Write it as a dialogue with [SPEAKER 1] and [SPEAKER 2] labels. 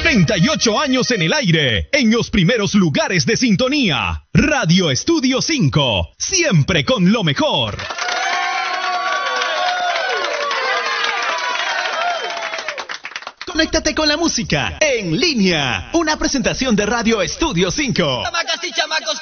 [SPEAKER 1] 38 años en el aire, en los primeros lugares de sintonía. Radio Estudio 5, siempre con lo mejor. Conéctate con la música en línea. Una presentación de Radio Estudio 5.
[SPEAKER 2] Chamacas y chamacos,